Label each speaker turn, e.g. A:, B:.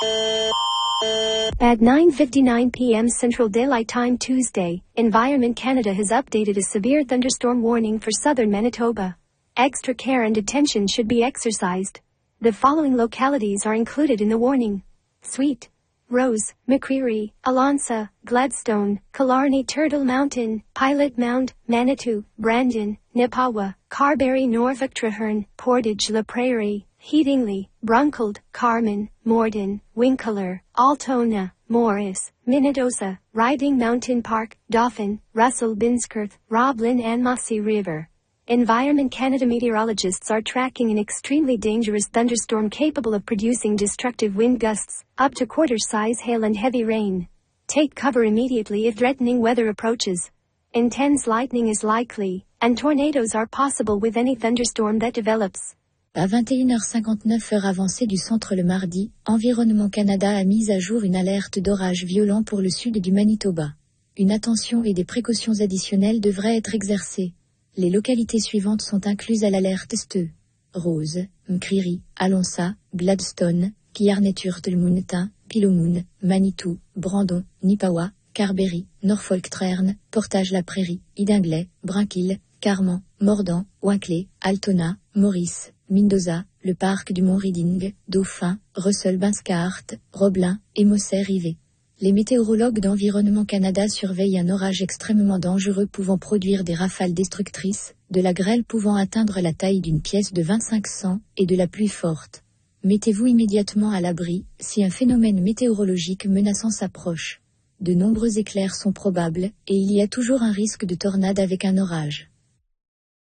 A: At 9:59 p.m. Central Daylight Time Tuesday, Environment Canada has updated a severe thunderstorm warning for southern Manitoba. Extra care and attention should be exercised. The following localities are included in the warning: Sweet, Rose, McCreary, Alonsa, Gladstone, Killarney, Turtle Mountain, Pilot Mound, Manitou, Brandon, Nepawa, Carberry, Norfolk, Treherne, Portage la Prairie, Headingley, Bruncold, Carman, Morden, Winkler, Altona, Morris, Minnedosa, Riding Mountain Park, Dauphin, Russell Binsworth, Roblin and Mossy River. Environment Canada meteorologists are tracking an extremely dangerous thunderstorm capable of producing destructive wind gusts, up to quarter-size hail and heavy rain. Take cover immediately if threatening weather approaches. Intense lightning is likely, and tornadoes are possible with any thunderstorm that develops.
B: À 21h59 heure avancée du centre le mardi, Environnement Canada a mis à jour une alerte d'orage violent pour le sud du Manitoba. Une attention et des précautions additionnelles devraient être exercées. Les localités suivantes sont incluses à l'alerte STE. Rose, McCreary, Alonsa, Gladstone, Killarney, Turtle Mountain, Pilomoon, Manitou, Brandon, Nepawa, Carberry, Norfolk, Treherne, Portage la Prairie, Headingley, Brunkill, Carman, Morden, Winkler, Altona, Morris, Mendoza, le parc du Mont Reading, Dauphin, Russell Binsworth, Roblin et Mossy River. Les météorologues d'Environnement Canada surveillent un orage extrêmement dangereux pouvant produire des rafales destructrices, de la grêle pouvant atteindre la taille d'une pièce de 25 cents et de la pluie forte. Mettez-vous immédiatement à l'abri si un phénomène météorologique menaçant s'approche. De nombreux éclairs sont probables et il y a toujours un risque de tornade avec un orage.